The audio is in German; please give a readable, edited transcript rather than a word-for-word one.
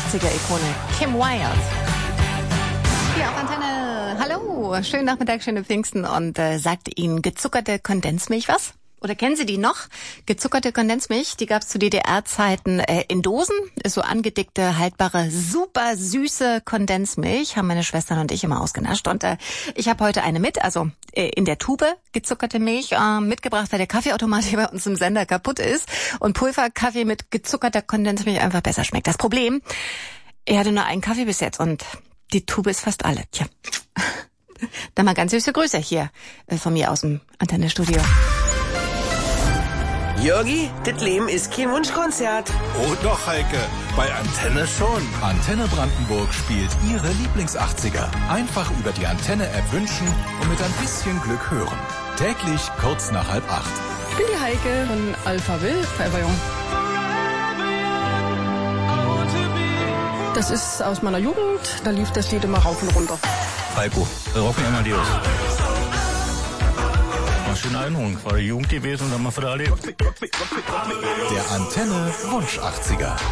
80er-Ikone Kim Wilde. Hier auf Antenne. Hallo, schönen Nachmittag, schöne Pfingsten. Und sagt Ihnen gezuckerte Kondensmilch was? Oder kennen Sie die noch? Gezuckerte Kondensmilch, die gab's zu DDR-Zeiten in Dosen. Ist so angedickte, haltbare, super süße Kondensmilch. Haben meine Schwestern und ich immer ausgenascht. Und ich habe heute eine mit, also in der Tube gezuckerte Milch mitgebracht, weil der Kaffeeautomat hier bei uns im Sender kaputt ist. Und Pulverkaffee mit gezuckerter Kondensmilch einfach besser schmeckt. Das Problem, er hatte nur einen Kaffee bis jetzt und die Tube ist fast alle. Tja. Dann mal ganz süße Grüße hier von mir aus dem Antenne-Studio. Jörgi, das Leben ist kein Wunschkonzert. Oh doch, Heike, bei Antenne schon. Antenne Brandenburg spielt Ihre Lieblings-80er. Einfach über die Antenne-App wünschen und mit ein bisschen Glück hören. Täglich kurz nach 7:30. Ich bin die Heike von Alpha Will, Forever Young. Das ist aus meiner Jugend, da lief das Lied immer rauf und runter. Heiko, Rocky Amadeus. War schöne Erinnerung, war die Jugend gewesen und haben wir für alle erlebt. Der Antenne Wunsch 80er.